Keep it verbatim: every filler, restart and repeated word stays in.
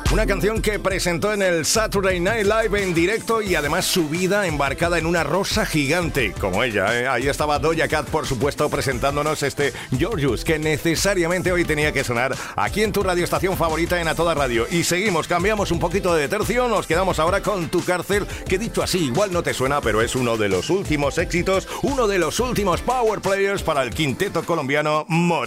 Una canción que presentó en el Saturday Night Live en directo y además su vida embarcada en una rosa gigante, como ella, ¿eh? Ahí estaba Doja Cat, por supuesto, presentándonos este Gorgeous, que necesariamente hoy tenía que sonar aquí en tu radioestación favorita en A Toda Radio. Y seguimos, cambiamos un poquito de tercio, nos quedamos ahora con Tu Cárcel, que dicho así igual no te suena, pero es uno de los últimos éxitos, uno de los últimos power players para el quinteto colombiano Moreno.